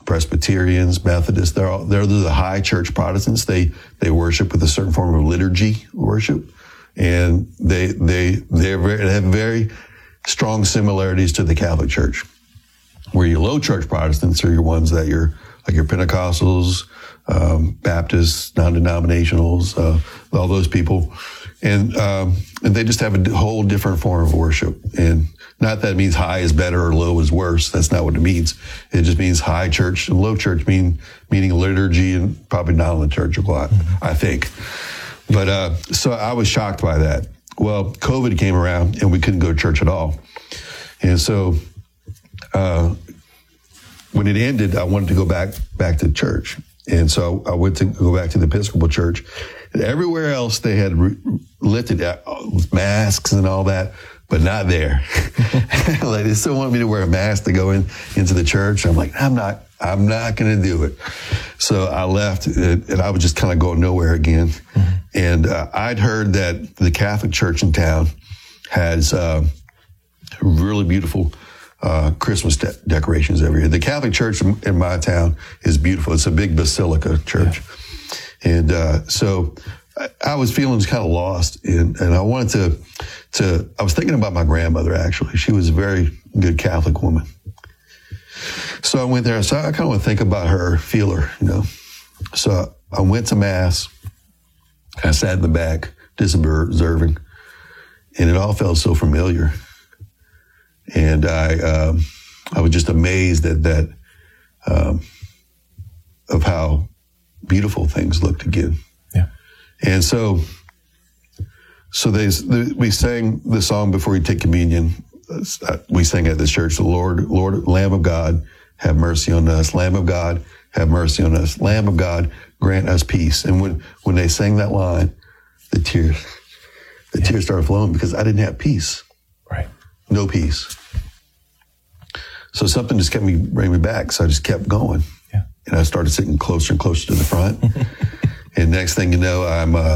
Presbyterians, Methodists. They're the high church Protestants. They worship with a certain form of liturgy worship, and they have very strong similarities to the Catholic Church. Where your low church Protestants are your ones that you're like your Pentecostals, Baptists, non-denominationals, all those people, and they just have a whole different form of worship. And not that it means high is better or low is worse. That's not what it means. It just means high church and low church meaning liturgy and probably non-liturgical, I think. But so I was shocked by that. Well, COVID came around and we couldn't go to church at all, and so. When it ended, I wanted to go back to church. And so I went to go back to the Episcopal Church. And everywhere else, they had lifted masks and all that, but not there. Like, they still want me to wear a mask to go into the church. I'm like, I'm not going to do it. So I left, and I was just kind of going nowhere again. Mm-hmm. And I'd heard that the Catholic Church in town has really beautiful Christmas decorations every year. The Catholic Church in my town is beautiful. It's a big basilica church. Yeah. And so I was feeling kind of lost, and I wanted to, I was thinking about my grandmother, actually. She was a very good Catholic woman. So I went there. So I kind of want to think about her, feel her, you know. So I went to Mass. I sat in the back, just observing, and it all felt so familiar. And I was just amazed at that, of how beautiful things looked again. Yeah. And so we sang the song before we take communion. We sang at the church, the Lord, Lamb of God, have mercy on us. Lamb of God, have mercy on us. Lamb of God, grant us peace. And when they sang that line, the tears started flowing because I didn't have peace. Right. No peace. So something just bringing me back. So I just kept going. Yeah. And I started sitting closer and closer to the front. And next thing you know,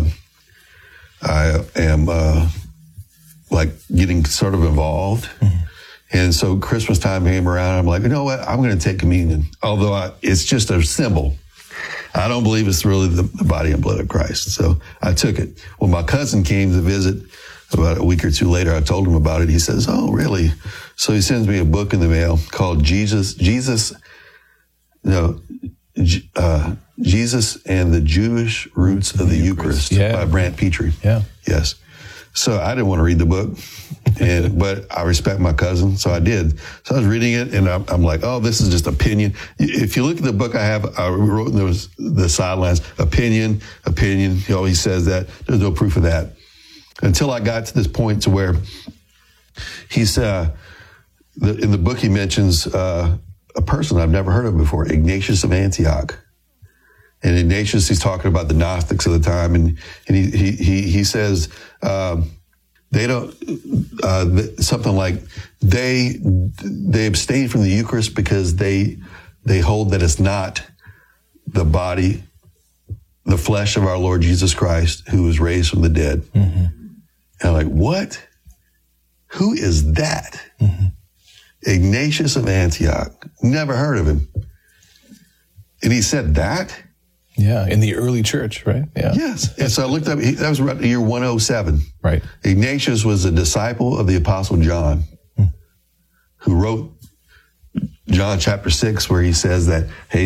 I am like getting sort of involved. Mm-hmm. And so Christmas time came around. I'm like, you know what? I'm going to take communion. Although it's just a symbol. I don't believe it's really the body and blood of Christ. So I took it. When my cousin came to visit about a week or two later, I told him about it. He says, oh, really? So he sends me a book in the mail called Jesus and the Jewish Roots of the Eucharist by Brant Petrie. Yeah. Yes. So I didn't want to read the book, but I respect my cousin, so I did. So I was reading it, and I'm like, oh, this is just opinion. If you look at the book I wrote, there was the sidelines, opinion. He always says that. There's no proof of that. Until I got to this point to where he's, in the book he mentions a person I've never heard of before, Ignatius of Antioch. And Ignatius, he's talking about the Gnostics of the time, and he says they don't something like they abstain from the Eucharist because they hold that it's not the body, the flesh of our Lord Jesus Christ, who was raised from the dead. Mm-hmm. And I'm like, what? Who is that? Mm-hmm. Ignatius of Antioch. Never heard of him. And he said that? Yeah, in the early church, right? Yeah. Yes. And so I looked up, that was around the year 107. Right. Ignatius was a disciple of the Apostle John, who wrote John chapter 6, where he says that, hey,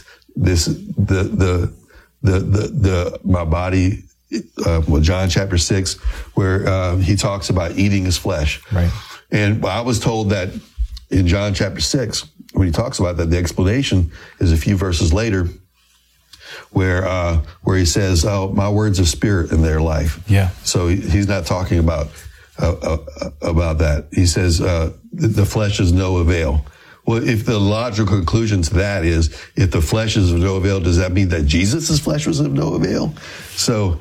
my body, John chapter 6, where he talks about eating his flesh. Right. And I was told that in John chapter 6, when he talks about that, the explanation is a few verses later, where he says, "Oh, my words are spirit in their life." Yeah. So he's not talking about that. He says the flesh is no avail. Well, if the logical conclusion to that is if the flesh is of no avail, does that mean that Jesus' flesh was of no avail? So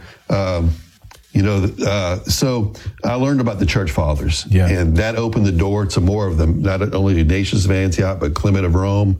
so I learned about the church fathers, and that opened the door to more of them. Not only Ignatius of Antioch, but Clement of Rome.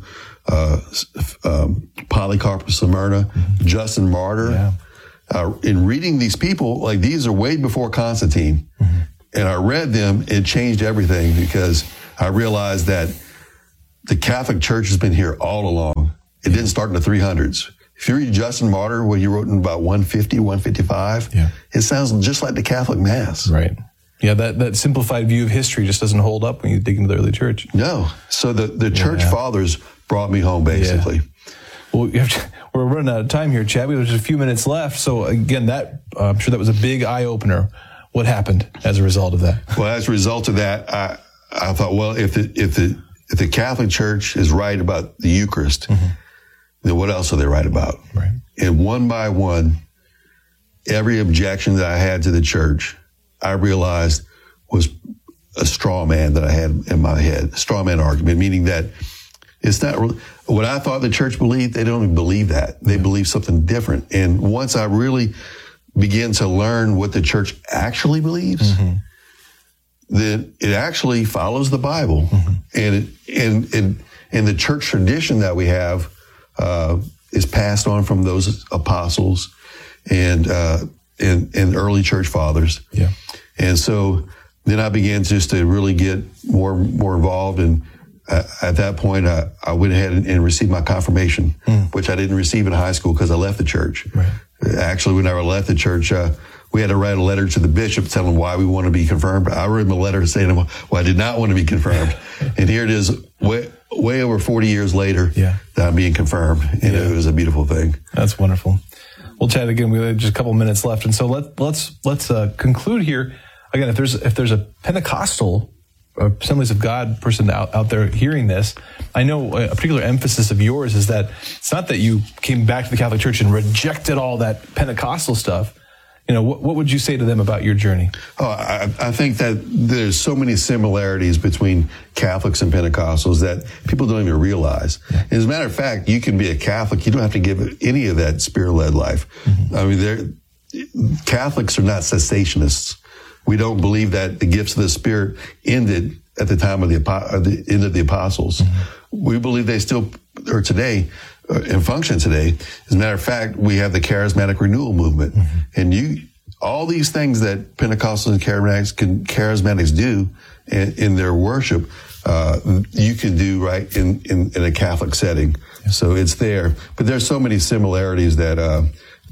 Polycarp of Smyrna, Justin Martyr. Yeah. In reading these people, like these are way before Constantine. Mm-hmm. And I read them, it changed everything because I realized that the Catholic Church has been here all along. It didn't start in the 300s. If you read Justin Martyr, what he wrote in about 150, 155, it sounds just like the Catholic Mass. Right. Yeah, that simplified view of history just doesn't hold up when you dig into the early church. No. So the church fathers brought me home, basically. Well, we're running out of time here, Chad. We have just a few minutes left. So again, I'm sure that was a big eye-opener. What happened as a result of that? Well, as a result of that, I thought, well, if the Catholic Church is right about the Eucharist, then what else are they right about? Right. And one by one, every objection that I had to the church, I realized was a straw man that I had in my head, a straw man argument, meaning that it's not what I thought the church believed. They don't even believe that. They believe something different. And once I really begin to learn what the church actually believes, then it actually follows the Bible. And the church tradition that we have is passed on from those apostles and early church fathers. Yeah. And so then I began just to really get more involved. And at that point, I went ahead and received my confirmation, which I didn't receive in high school because I left the church. Right. Actually, when I left the church, we had to write a letter to the bishop telling him why we want to be confirmed. I wrote him a letter saying to him, well, I did not want to be confirmed. And here it is, way over 40 years later, that I'm being confirmed. And it was a beautiful thing. That's wonderful. Well, Chad, again, we have just a couple minutes left. And so let's conclude here. Again, if there's a Pentecostal Assemblies of God person out there hearing this, I know a particular emphasis of yours is that it's not that you came back to the Catholic Church and rejected all that Pentecostal stuff. What would you say to them about your journey? Oh, I think that there's so many similarities between Catholics and Pentecostals that people don't even realize. As a matter of fact, you can be a Catholic. You don't have to give any of that spirit-led life. I mean, Catholics are not cessationists. We don't believe that the gifts of the Spirit ended at the time of the end of the apostles. We believe they still are today and function today. As a matter of fact, we have the charismatic renewal movement. And all these things that Pentecostals and charismatics do in their worship, you can do right in a Catholic setting. So it's there. But there's so many similarities that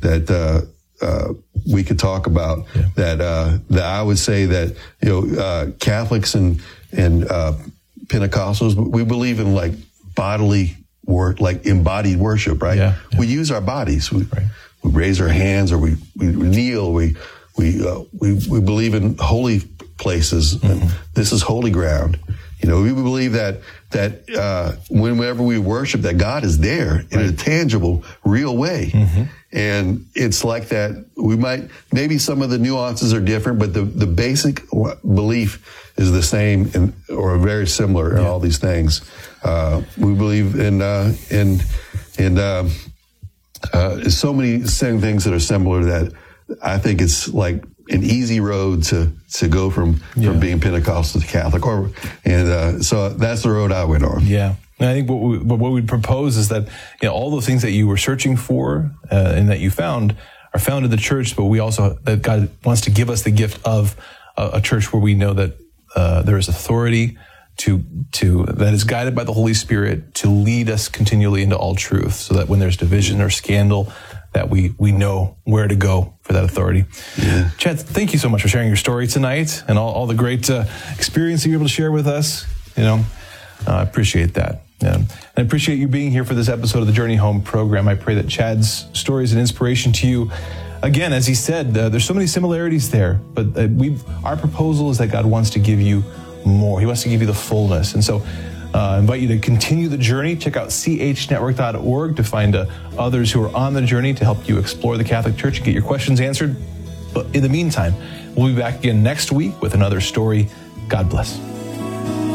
we could talk about that I would say that Catholics and Pentecostals, we believe in like bodily work, like embodied worship, right? We use our bodies. We raise our hands, or we kneel. We believe in holy places. And this is holy ground. We believe that whenever we worship, that God is there in a tangible, real way. And it's like that. Maybe some of the nuances are different, but the basic belief is the same or very similar in all these things. We believe in so many same things that are similar that I think it's like an easy road to go from being Pentecostal to Catholic, so that's the road I went on. Yeah. And I think what we'd propose is that all the things that you were searching for and that you found are found in the church, but we also that God wants to give us the gift of a church where we know that there is authority to that is guided by the Holy Spirit to lead us continually into all truth, so that when there's division or scandal, that we know where to go for that authority. Chad, thank you so much for sharing your story tonight and all the great experience that you're able to share with us. I appreciate that. And I appreciate you being here for this episode of the Journey Home program. I pray that Chad's story is an inspiration to you. Again, as he said, there's so many similarities there, but our proposal is that God wants to give you more. He wants to give you the fullness. And so I invite you to continue the journey. Check out chnetwork.org to find others who are on the journey to help you explore the Catholic Church and get your questions answered. But in the meantime, we'll be back again next week with another story. God bless.